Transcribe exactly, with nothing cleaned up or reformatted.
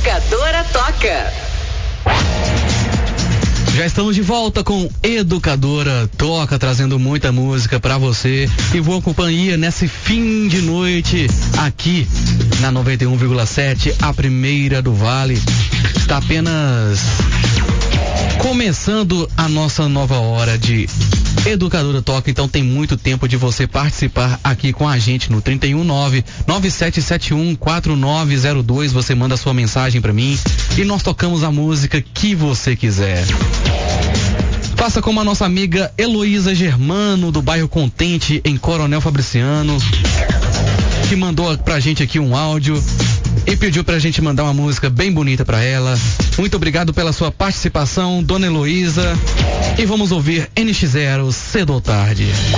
Educadora Toca. Já estamos de volta com Educadora Toca, trazendo muita música pra você e boa companhia nesse fim de noite aqui na noventa e um vírgula sete, a primeira do Vale. Está apenas começando a nossa nova hora de Educadora Toca, então tem muito tempo de você participar aqui com a gente no trinta e um nove nove sete sete um quatro nove zero dois. Você manda sua mensagem pra mim e nós tocamos a música que você quiser. Faça como a nossa amiga Heloísa Germano, do bairro Contente, em Coronel Fabriciano, que mandou pra gente aqui um áudio e pediu pra gente mandar uma música bem bonita pra ela. Muito obrigado pela sua participação, dona Heloísa. E vamos ouvir N X Zero, Cedo ou Tarde.